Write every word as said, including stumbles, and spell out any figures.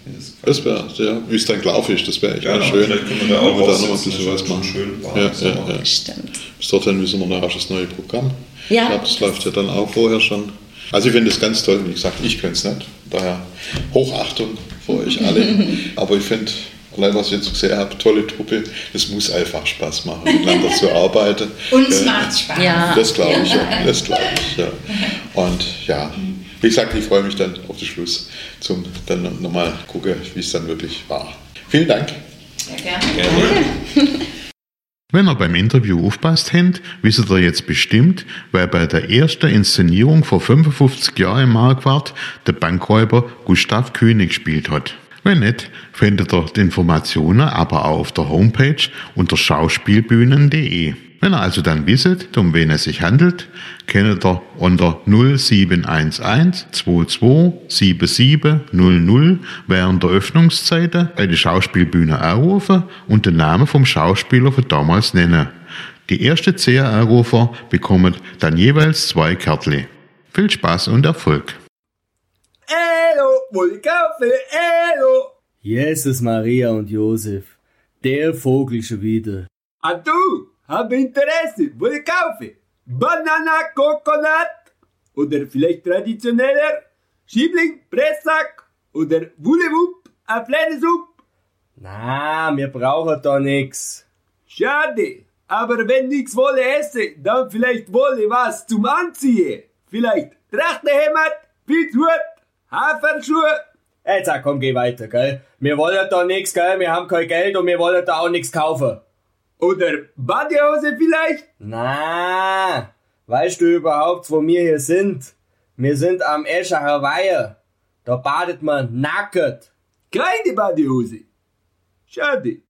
Das wäre, ja, wie es dann gelaufen ist, das wäre echt ja, mal schön. Vielleicht können wir da auch da noch ein raussetzen, bisschen was machen. Schön ja, ja, ja. Stimmt. Bis dorthin müssen wir noch das neue Programm. Ja. Ich glaube, das läuft ja dann auch vorher schon. Also ich finde es ganz toll, wie gesagt, ich könnte es nicht. Daher Hochachtung vor euch alle. Aber ich finde, allein was ich jetzt gesehen habe, tolle Truppe, es muss einfach Spaß machen, miteinander zu arbeiten. Uns äh, macht Spaß. Ja. Das glaube ich, ja. Das glaube ich, ja. Und ja, wie gesagt, ich freue mich dann auf den Schluss, zum dann nochmal gucken, wie es dann wirklich war. Vielen Dank. Sehr gerne. Gerne. Wenn ihr beim Interview aufpasst habt, wisst ihr jetzt bestimmt, wer bei der ersten Inszenierung vor fünfundfünfzig Jahren im Marquardt der Bankräuber Gustav König gespielt hat. Wenn nicht, findet ihr die Informationen aber auch auf der Homepage unter schauspielbühnen punkt de. Wenn ihr also dann wisst, um wen es sich handelt, könnt ihr unter null sieben eins eins zwei zwei sieben sieben null null während der Öffnungszeiten bei der Schauspielbühne anrufen und den Namen vom Schauspieler von damals nennen. Die ersten zehn Anrufer bekommen dann jeweils zwei Kärtchen. Viel Spaß und Erfolg! Elo, Wohlkaffee, Elo! Jesus, Maria und Josef, der Vogel schon wieder. Ah du, hab Interesse, Wohlkaffee, Banana, Coconut oder vielleicht traditioneller Schiebling, Pressack oder Wullewupp, ein kleines Up. Na, wir brauchen da nix. Schade, aber wenn nix wolle esse, dann vielleicht wolle was zum Anziehen. Vielleicht Trachtenhemd, Filzhut, Haferschuhe. Jetzt komm, geh weiter, gell? Wir wollen da nix, gell? Wir haben kein Geld und wir wollen da auch nix kaufen. Oder Badehose vielleicht? Na, weißt du überhaupt, wo wir hier sind? Wir sind am Escher Weiher. Da badet man nackt. Keine Badehose. Schade.